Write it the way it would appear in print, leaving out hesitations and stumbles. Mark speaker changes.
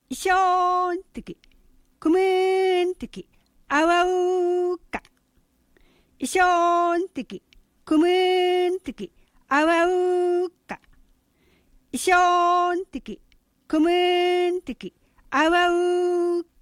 Speaker 1: いしょんてき、くむんてき、あわうか。いしょんてき、くむんてき、あわうか。いしょんてき、くむんてき、あわうか。